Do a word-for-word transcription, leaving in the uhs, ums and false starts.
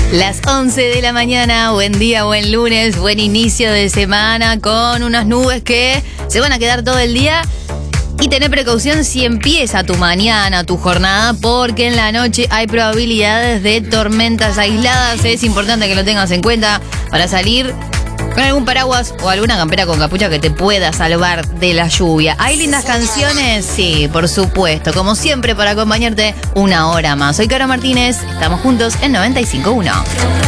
Las once de la mañana, buen día, buen lunes, buen inicio de semana con unas nubes que se van a quedar todo el día. Y tener precaución si empieza tu mañana, tu jornada, porque en la noche hay probabilidades de tormentas aisladas. Es importante que lo tengas en cuenta para salir con algún paraguas o alguna campera con capucha que te pueda salvar de la lluvia. ¿Hay lindas canciones? Sí, por supuesto. Como siempre, para acompañarte una hora más. Soy Caro Martínez, estamos juntos en noventa y cinco punto uno.